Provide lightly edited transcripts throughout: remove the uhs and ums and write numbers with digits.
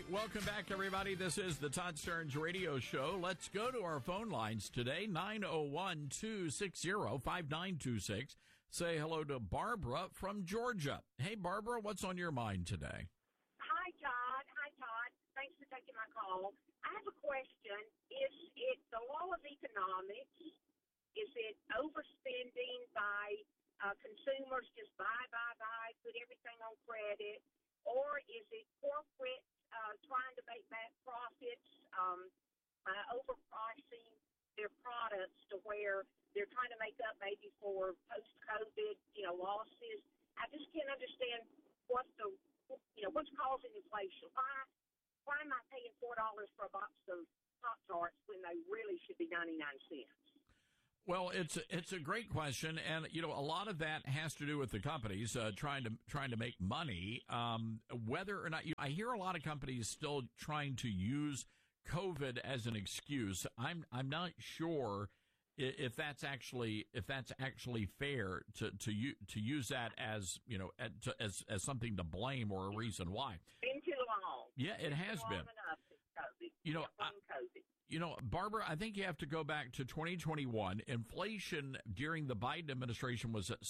welcome back, everybody. This is the Todd Stearns Radio Show. Let's go to our phone lines today, 901-260-5926. Say hello to Barbara from Georgia. Hey, Barbara, what's on your mind today? Hi, Todd. Thanks for taking my call. I have a question. Is it the law of economics? Is it overspending by consumers, just buy, put everything on credit? Or is it corporate trying to make back profits by overpricing their products to where they're trying to make up maybe for post-COVID, losses? I just can't understand what's causing inflation. Why am I paying $4 for a box of Pop-Tarts when they really should be 99 cents? Well, it's a great question, and a lot of that has to do with the companies trying to make money. Whether or not I hear a lot of companies still trying to use COVID as an excuse. I'm not sure if that's actually fair to use that as as something to blame or a reason why. Been too long. Yeah, it has been. Long enough since COVID. COVID. Barbara, I think you have to go back to 2021. Inflation during the Biden administration was at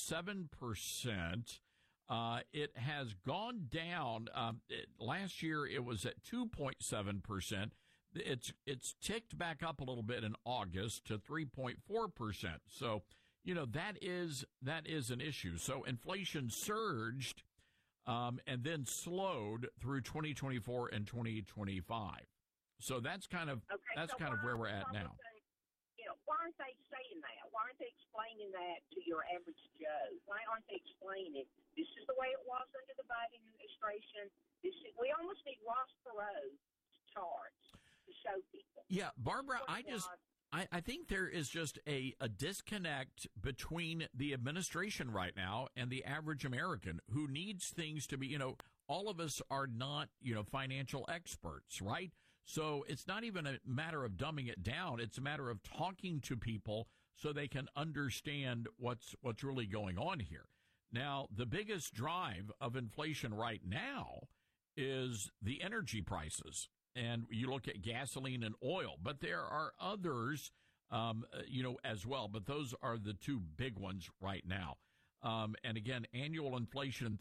7%. It has gone down. Last year, it was at 2.7%. It's ticked back up a little bit in August to 3.4%. So, that is an issue. So inflation surged and then slowed through 2024 and 2025. So that's kind of where we're at now. Why aren't they saying that? Why aren't they explaining that to your average Joe? Why aren't they explaining this is the way it was under the Biden administration? We almost need Ross Perot charts to show people. Yeah, Barbara, I think there is just a disconnect between the administration right now and the average American who needs things to be, all of us are not, financial experts, right? So it's not even a matter of dumbing it down. It's a matter of talking to people so they can understand what's really going on here. Now, the biggest drive of inflation right now is the energy prices. And you look at gasoline and oil, but there are others, as well. But those are the two big ones right now. And again, annual inflation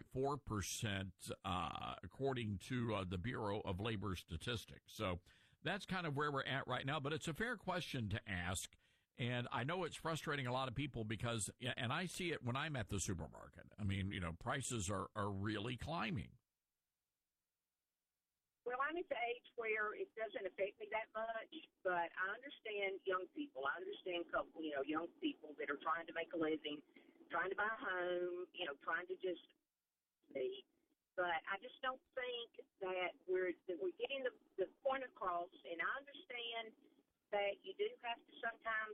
3.4%, according to the Bureau of Labor Statistics. So that's kind of where we're at right now. But it's a fair question to ask. And I know it's frustrating a lot of people because, and I see it when I'm at the supermarket. I mean, prices are really climbing. Well, I'm at the age where it doesn't affect me that much, but I understand young people. I understand, young people that are trying to make a living, trying to buy a home, trying to just be. But I just don't think that we're getting the point across. And I understand that you do have to sometimes,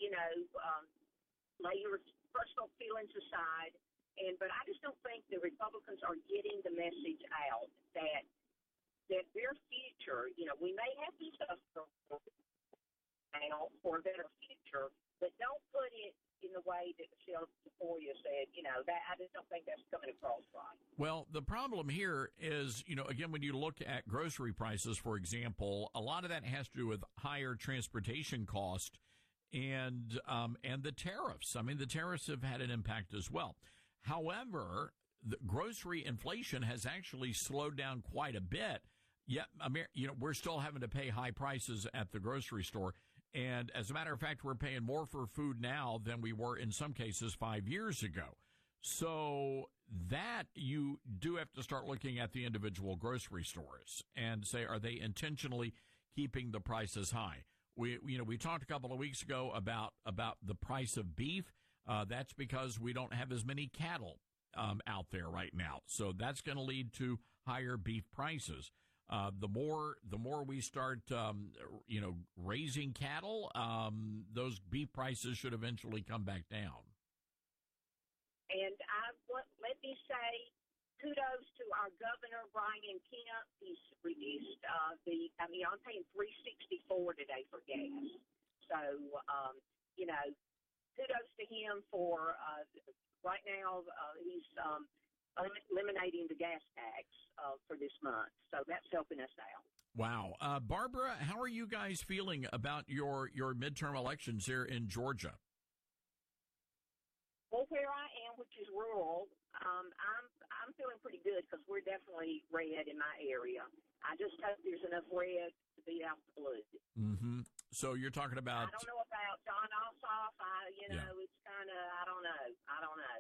lay your personal feelings aside. But I just don't think the Republicans are getting the message out that their future, we may have to suffer now for a better future, but don't put it in the way that Michelle Tafoya said, that I just don't think that's coming across right. Well, the problem here is, again, when you look at grocery prices, for example, a lot of that has to do with higher transportation cost and the tariffs. I mean, the tariffs have had an impact as well. However, the grocery inflation has actually slowed down quite a bit. Yet, we're still having to pay high prices at the grocery store. And as a matter of fact, we're paying more for food now than we were in some cases 5 years ago. So that you do have to start looking at the individual grocery stores and say, are they intentionally keeping the prices high? We talked a couple of weeks ago about the price of beef. That's because we don't have as many cattle out there right now. So that's going to lead to higher beef prices. The more we start, raising cattle, those beef prices should eventually come back down. And let me say kudos to our governor, Brian Kemp. He's reduced I'm paying $3.64 today for gas. So, kudos to him for right now. He's eliminating the gas tax for this month. So that's helping us out. Wow. Barbara, how are you guys feeling about your midterm elections here in Georgia? Well, where I am, which is rural, I'm feeling pretty good because we're definitely red in my area. I just hope there's enough red to beat out the blue. Mm-hmm. So you're talking about... I don't know about John Ossoff. It's kind of, I don't know.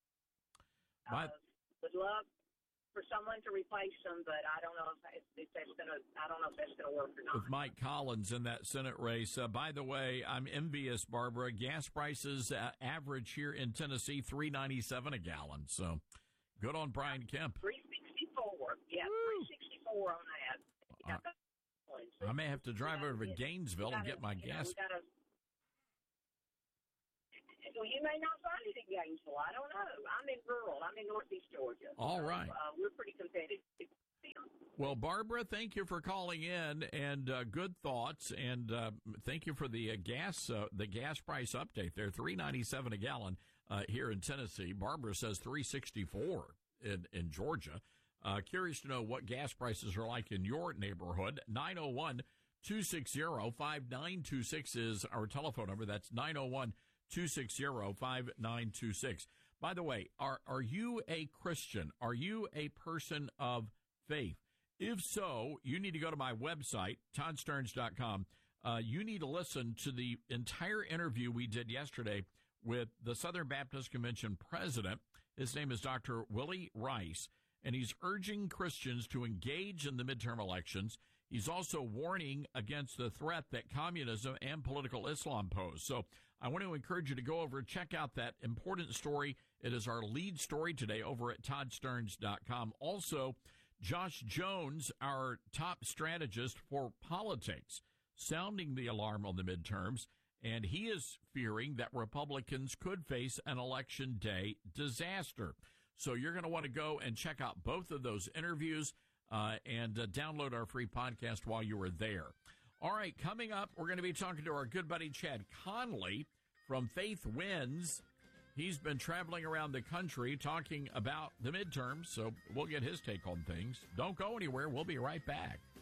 Would love for someone to replace them, but I don't know if that's gonna work or not. With Mike Collins in that Senate race. By the way, I'm envious, Barbara. Gas prices average here in Tennessee $3.97 a gallon. So good on Brian Kemp. $3.64. Yeah, $3.64 on that. I may have to drive over to Gainesville and get my gas. Well, you may not find it in Gainesville. I don't know. I'm in rural. I'm in northeast Georgia. All right. We're pretty competitive. Well, Barbara, thank you for calling in, and good thoughts, and thank you for the gas price update there. $3.97 a gallon here in Tennessee. Barbara says $3.64 in Georgia. Curious to know what gas prices are like in your neighborhood. 901-260-5926 is our telephone number. That's 901-260-5926. By the way, are you a Christian? Are you a person of faith? If so, you need to go to my website, toddsterns.com. You need to listen to the entire interview we did yesterday with the Southern Baptist Convention president. His name is Dr. Willie Rice, and he's urging Christians to engage in the midterm elections. He's also warning against the threat that communism and political Islam pose. So I want to encourage you to go over and check out that important story. It is our lead story today over at toddsterns.com. Also, Josh Jones, our top strategist for politics, sounding the alarm on the midterms, and he is fearing that Republicans could face an election day disaster. So you're going to want to go and check out both of those interviews and download our free podcast while you are there. All right, coming up, we're going to be talking to our good buddy Chad Conley from Faith Wins. He's been traveling around the country talking about the midterms, so we'll get his take on things. Don't go anywhere. We'll be right back.